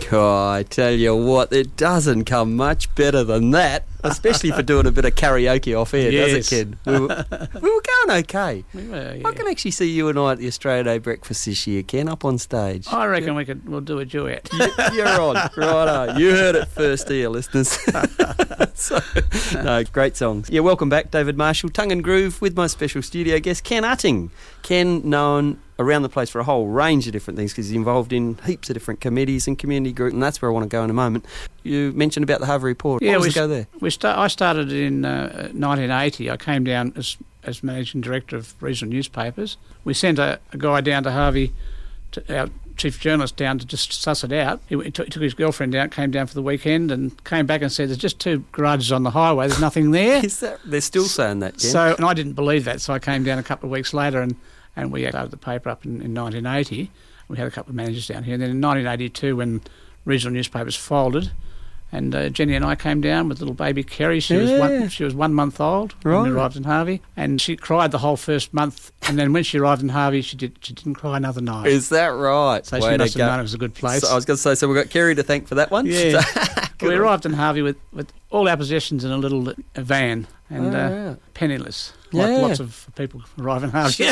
Oh, I tell you what, it doesn't come much better than that, especially for doing a bit of karaoke off air, does it, Ken? We were going okay. We were, yeah. I can actually see you and I at the Australia Day breakfast this year, Ken, up on stage. I reckon we'll do a duet. You're on, righto. You heard it first here, listeners. No, great songs. Yeah, welcome back, David Marshall, Tongue and Groove, with my special studio guest, Ken Utting. Ken, known around the place for a whole range of different things because he's involved in heaps of different committees and community groups, and that's where I want to go in a moment. You mentioned about the Harvey Report. Yeah, what was the go there? I started in 1980. I came down as managing director of regional newspapers. We sent a guy down to Harvey, our chief journalist, down to just suss it out. He took his girlfriend down, came down for the weekend, and came back and said, "There's just 2 garages on the highway. There's nothing there." They're still saying that, Ken? And I didn't believe that, so I came down a couple of weeks later and we started the paper up in 1980. We had a couple of managers down here. And then in 1982, when regional newspapers folded, and Jenny and I came down with little baby Kerry. She was 1 month old when we arrived in Harvey, and she cried the whole first month. And then when she arrived in Harvey, she didn't cry another night. Is that right? So she must have known it was a good place. So I was going to say, so we've got Kerry to thank for that one. Yeah. We arrived in Harvey with all our possessions in a little van and penniless. Like lots of people arrive in Harvey.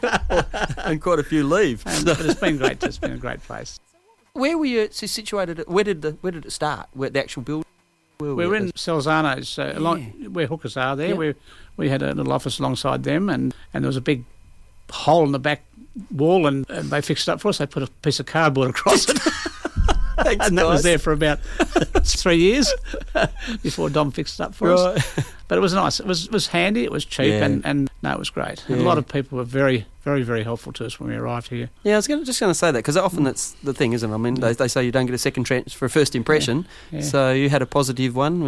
And quite a few leave. But it's been great. It's been a great place. Where were you situated? Where did it start? Where the actual building? We're in Salzano's, where hookers are there. Yeah. We had a little office alongside them, and there was a big hole in the back wall, and they fixed it up for us. They put a piece of cardboard across it. And that was there for about 3 years before Dom fixed it up for us. But it was nice. It was handy. It was cheap, and no, it was great. And a lot of people were very, very, very helpful to us when we arrived here. Yeah, I was just going to say that because often that's the thing, isn't it? I mean, they say you don't get a second chance for a first impression. Yeah. So you had a positive one.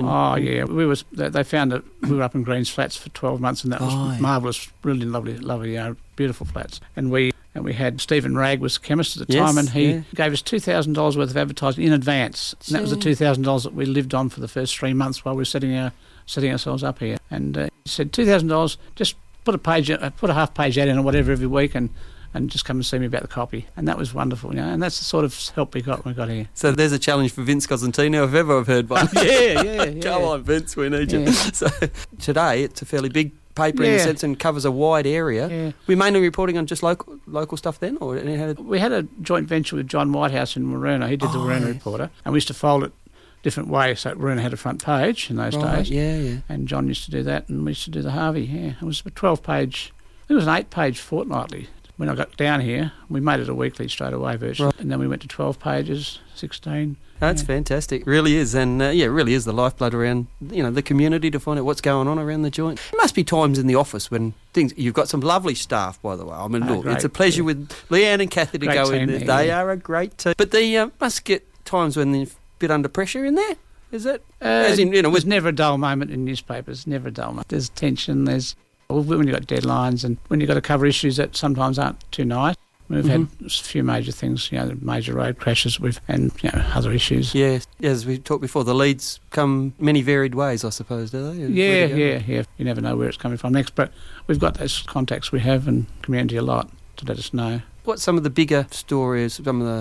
They found that we were up in Green's Flats for 12 months, and that was marvellous, really lovely, beautiful flats. And we had Stephen Ragg was chemist at the time, and he gave us $2,000 worth of advertising in advance. And that was the $2,000 that we lived on for the first 3 months while we were setting ourselves up here. And he said, $2,000, just put a half page ad in or whatever every week, and just come and see me about the copy. And that was wonderful, and that's the sort of help we got when we got here. So there's a challenge for Vince Cosentino, if ever I've heard one. Yeah. Come on, Vince, we need you. So today it's a fairly big paper in the sense and covers a wide area. Yeah. We're mainly reporting on just local stuff then? Or we had a joint venture with John Whitehouse in Maroona. He did the Maroona Reporter, and we used to fold it different way, so Maroona had a front page in those days. Yeah. And John used to do that, and we used to do the Harvey. Yeah, it was a 12-page. It was an 8-page fortnightly. When I got down here, we made it a weekly straight away virtually, and then we went to 12 pages, 16. That's fantastic. It really is, and it really is the lifeblood around the community to find out what's going on around the joint. There must be times in the office when you've got some lovely staff, by the way. I mean, look, it's a pleasure with Leanne and Kathy to go in there. They are a great team, but they must get times when they're a bit under pressure in there. Is it? There's never a dull moment in newspapers. Never a dull moment. There's tension. There's when you've got deadlines and when you've got to cover issues that sometimes aren't too nice. We've had a few major things, the major road crashes and other issues. Yes, as we talked before, the leads come many varied ways, I suppose, do they? Yeah. You never know where it's coming from next, but we've got those contacts we have and community a lot to let us know. What's some of the bigger stories?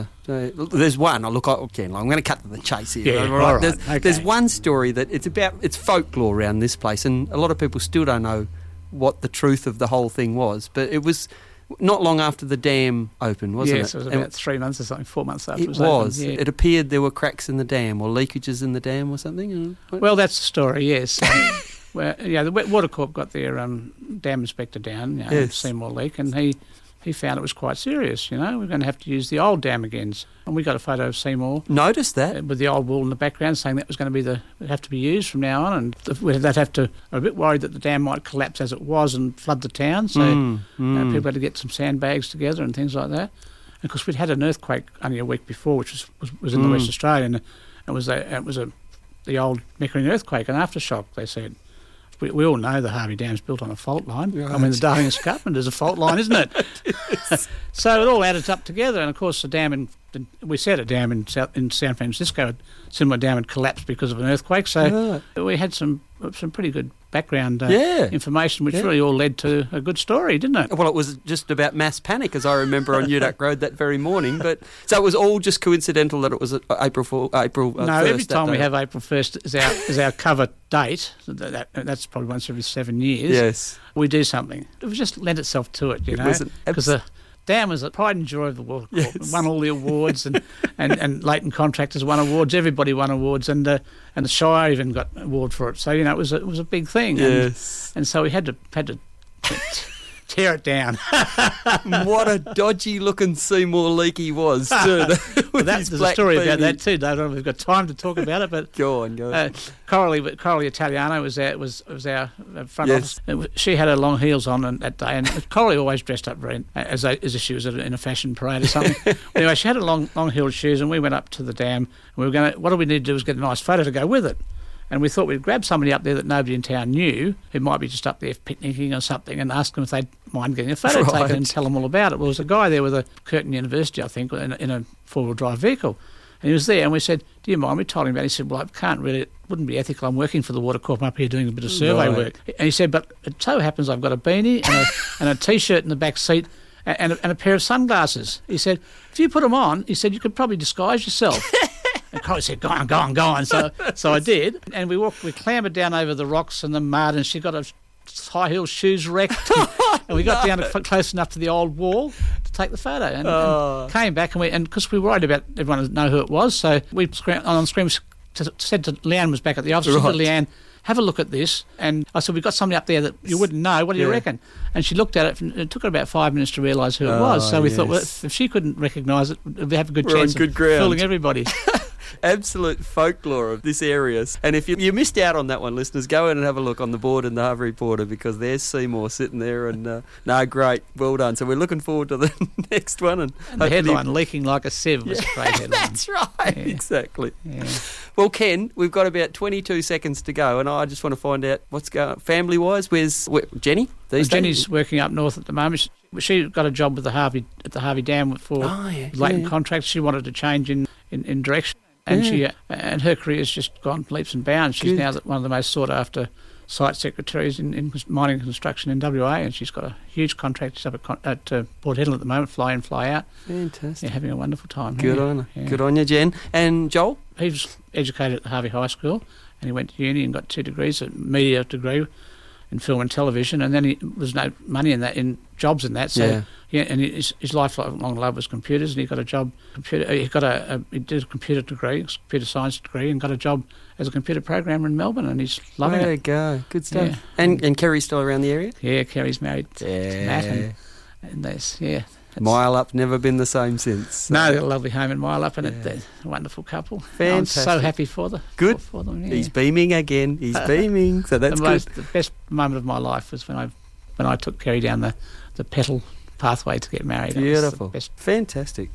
There's one. I'm going to cut to the chase here. Yeah, all right. There's one story that it's folklore around this place, and a lot of people still don't know what the truth of the whole thing was. But it was not long after the dam opened, wasn't it? Yes, it was about 3 months or something, 4 months after it was opened. Yeah. It appeared there were cracks in the dam or leakages in the dam or something. Well, that's the story. Yes. Where the Wet Water Corp got their dam inspector down, Seymour Leak, and he found it was quite serious. We're going to have to use the old dam again. And we got a photo of Seymour. Noticed that. With the old wall in the background saying that was going to be it'd have to be used from now on. And they'd have to, a bit worried that the dam might collapse as it was and flood the town. So people had to get some sandbags together and things like that. And of course, we'd had an earthquake only a week before, which was in the West Australia. And it was the old Meckering earthquake, an aftershock, they said. We all know the Harvey Dam's built on a fault line. Right. I mean, the Darling Escarpment is a fault line, isn't it? So it all added up together. And, of course, we said a dam in San Francisco, a similar dam had collapsed because of an earthquake. So we had some some pretty good background information, which really all led to a good story, didn't it? Well, it was just about mass panic, as I remember, on Uduck Road that very morning. But so it was all just coincidental that it was April 1st. No, every time we have April 1st as our cover date, that's probably once every 7 years. Yes, we do something. It was just lent itself to it, because the dam was a pride and joy of the Water Corp. It won all the awards, and Leighton Contractors won awards. Everybody won awards, and the Shire even got an award for it. So it was a big thing. Yes, and so we had to tear it down. What a dodgy looking Seymour Leake he was too. There's a story about that too. I don't know if we've got time to talk about it, but go on. Coralie Italiano was our front office. She had her long heels on that day, and Coralie always dressed up very as if she was in a fashion parade or something. Anyway, she had her long heeled shoes, and we went up to the dam. And we were going to. What do we need to do is get a nice photo to go with it. And we thought we'd grab somebody up there that nobody in town knew, who might be just up there picnicking or something, and ask them if they'd mind getting a photo taken and tell them all about it. Well, there was a guy there with a Curtin University, I think, in a four-wheel drive vehicle. And he was there, and we said, do you mind? We told him about it. He said, well, I can't really, it wouldn't be ethical. I'm working for the Water Corp. I'm up here doing a bit of survey work. And he said, but it so happens I've got a beanie and a T-shirt in the back seat and a pair of sunglasses. He said, if you put them on, he said, you could probably disguise yourself. And Coralie said, go on. So I did. And we clambered down over the rocks and the mud, and she got her high heel shoes wrecked. And we got down close enough to the old wall to take the photo. And came back, and because we were worried about everyone to know who it was, so we said to Leanne was back at the office, said to Leanne, have a look at this. And I said, we've got somebody up there that you wouldn't know. What do you reckon? And she looked at it, and it took her about 5 minutes to realise who it was. So we thought, well, if she couldn't recognise it, we'd have a good chance of fooling everybody. Absolute folklore of this area. And if you missed out on that one, listeners, go in and have a look on the board in the Harvey Reporter, because there's Seymour sitting there, and great, well done. So we're looking forward to the next one. And the headline, leaking like a sieve, was a great headline. That's right, exactly. Yeah. Well, Ken, we've got about 22 seconds to go, and I just want to find out what's going on family-wise. Where's Jenny? Jenny's working up north at the moment. She got a job with the Harvey Dam for Leighton Contracts. She wanted to change in direction. And her career's just gone leaps and bounds. She's now one of the most sought-after site secretaries in mining and construction in WA, and she's got a huge contract. She's up at Port Hedland at the moment, fly in, fly out. Fantastic. Yeah, having a wonderful time. Good on her. Yeah. Good on you, Jen. And Joel? He was educated at the Harvey High School, and he went to uni and got 2 degrees, a media degree in film and television, and then there was no money in jobs in that. So and his lifelong love was computers, and he got a job. He did a computer degree, computer science degree, and got a job as a computer programmer in Melbourne, and he's loving it. There you go, good stuff. Yeah. And Kerry's still around the area? Yeah, Kerry's married to Matt, and there's Mile Up, never been the same since. So. No, they've got a lovely home in Mile Up, and they're a wonderful couple. Fantastic. I'm so happy for them. Good. For them, yeah. He's beaming again. He's beaming. So that's good. The best moment of my life was when I took Kerry down the petal pathway to get married. Beautiful. Fantastic.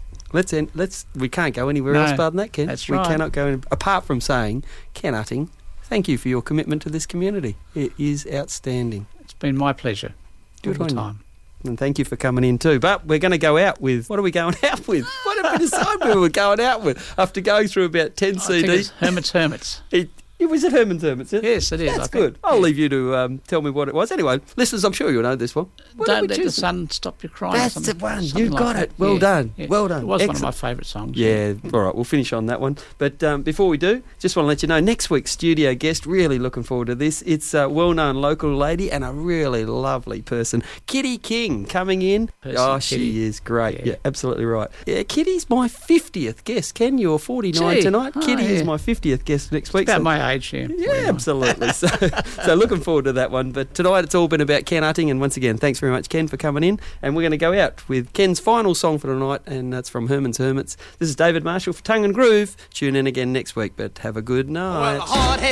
We can't go anywhere else other than that, Ken. That's right. We cannot go apart from saying, Ken Utting, thank you for your commitment to this community. It is outstanding. It's been my pleasure. Good all the on time. You. And thank you for coming in too. But we're going to go out with... What are we going out with? What did we decide we were going out with? After going through about 10 CDs. I think it's Hermits. Was it Herman's Hermits? Yes, it is. That's good. I'll leave you to tell me what it was. Anyway, listeners, I'm sure you'll know this one. Don't let the sun stop your crying. That's the one. You got it. Well done. Yeah. Well done. It was Excellent. One of my favourite songs. Yeah. All right, we'll finish on that one. But before we do, just want to let you know, next week's studio guest, really looking forward to this. It's a well-known local lady and a really lovely person. Kitty King coming in. She is great. Yeah, absolutely right. Yeah, Kitty's my 50th guest. Ken, you're 49 tonight. Kitty is my 50th guest next week. It's about my age, Yeah, absolutely. So looking forward to that one. But tonight it's all been about Ken Utting, and once again, thanks very much, Ken, for coming in. And we're going to go out with Ken's final song for tonight, and that's from Herman's Hermits. This is David Marshall for Tongue and Groove. Tune in again next week, but have a good night.